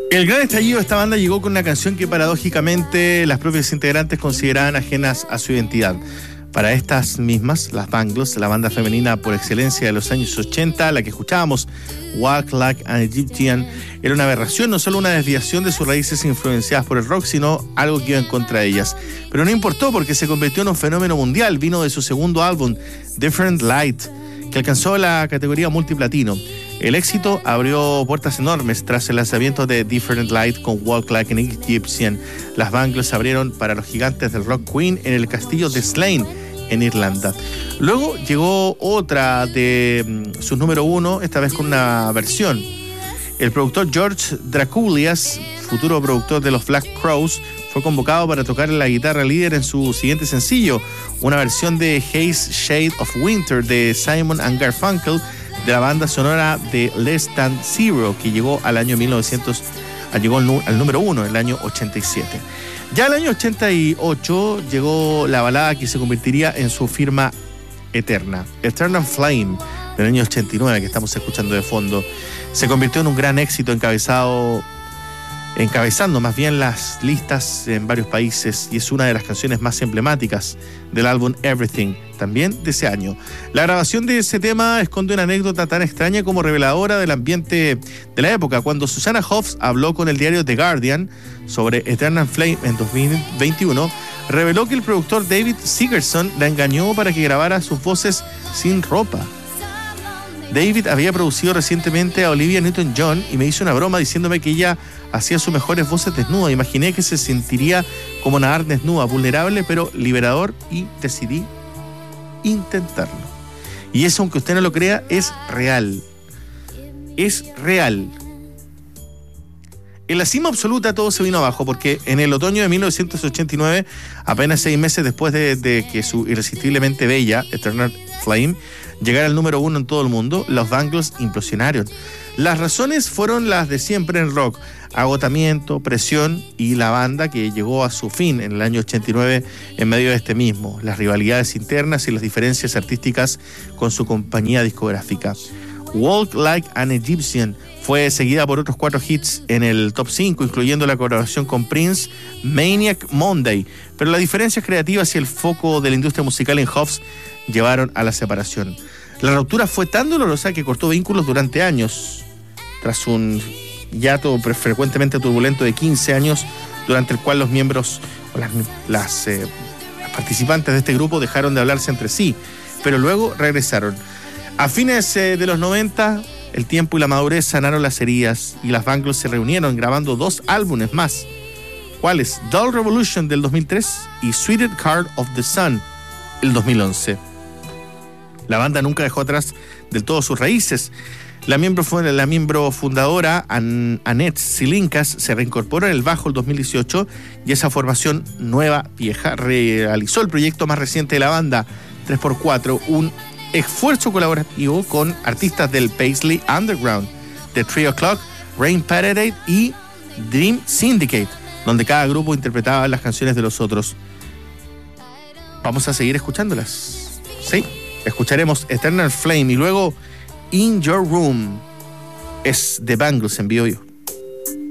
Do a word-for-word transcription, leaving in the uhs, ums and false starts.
El gran estallido de esta banda llegó con una canción que paradójicamente las propias integrantes consideraban ajenas a su identidad. Para estas mismas, las Bangles, la banda femenina por excelencia de los años ochenta, la que escuchábamos, Walk Like an Egyptian, era una aberración, no solo una desviación de sus raíces influenciadas por el rock, sino algo que iba en contra de ellas. Pero no importó porque se convirtió en un fenómeno mundial, vino de su segundo álbum, Different Light, que alcanzó la categoría multiplatino. El éxito abrió puertas enormes tras el lanzamiento de Different Light con Walk Like an Egyptian. Las Bangles abrieron para los gigantes del rock Queen en el castillo de Slane, en Irlanda. Luego llegó otra de mm, sus número uno, esta vez con una versión. El productor George Drakoulias, futuro productor de los Black Crowes, fue convocado para tocar la guitarra líder en su siguiente sencillo, una versión de Haze Shade of Winter de Simon and Garfunkel, de la banda sonora de Less Than Zero, que llegó al año mil novecientos, llegó al, al número uno en el año ochenta y siete. Ya el año ochenta y ocho llegó la balada que se convertiría en su firma eterna, Eternal Flame, del año ochenta y nueve, que estamos escuchando de fondo. Se convirtió en un gran éxito encabezado, encabezando más bien las listas en varios países, y es una de las canciones más emblemáticas del álbum Everything, también de ese año. La grabación de ese tema esconde una anécdota tan extraña como reveladora del ambiente de la época. Cuando Susanna Hoffs habló con el diario The Guardian sobre Eternal Flame en dos mil veintiuno, reveló que el productor David Sigerson la engañó para que grabara sus voces sin ropa. David había producido recientemente a Olivia Newton-John y me hizo una broma diciéndome que ella hacía sus mejores voces desnuda. Imaginé que se sentiría como nadar desnuda, vulnerable pero liberador, y decidí intentarlo. Y eso, aunque usted no lo crea, es real. Es real. En la cima absoluta todo se vino abajo, porque en el otoño de mil novecientos ochenta y nueve, apenas seis meses después de, de que su irresistiblemente bella Eternal Flame llegara al número uno en todo el mundo, los Bangles implosionaron. Las razones fueron las de siempre en rock: agotamiento, presión, y la banda que llegó a su fin en el año ochenta y nueve en medio de este mismo, las rivalidades internas y las diferencias artísticas con su compañía discográfica. Walk Like an Egyptian fue seguida por otros cuatro hits en el top cinco, incluyendo la colaboración con Prince, Maniac Monday, pero las diferencias creativas y el foco de la industria musical en Hoffs llevaron a la separación. La ruptura fue tan dolorosa que cortó vínculos durante años, tras un hiato frecuentemente turbulento de quince años, durante el cual los miembros o las, las, eh, las participantes de este grupo dejaron de hablarse entre sí, pero luego regresaron. A fines eh, de los noventa, el tiempo y la madurez sanaron las heridas y las Bangles se reunieron grabando dos álbumes más. ¿Cuáles? Dull Revolution del dos mil tres y Sweeter Card of the Sun el dos mil once. La banda nunca dejó atrás del todo sus raíces. La miembro, la miembro fundadora, An, Annette Silinkas, se reincorporó en el bajo el dos mil dieciocho, y esa formación nueva, vieja, realizó el proyecto más reciente de la banda, tres por cuatro, un esfuerzo colaborativo con artistas del Paisley Underground, The Three O'Clock, Rain Parade y Dream Syndicate, donde cada grupo interpretaba las canciones de los otros. Vamos a seguir escuchándolas. Sí, escucharemos Eternal Flame y luego In Your Room. Es The Bangles en vivo.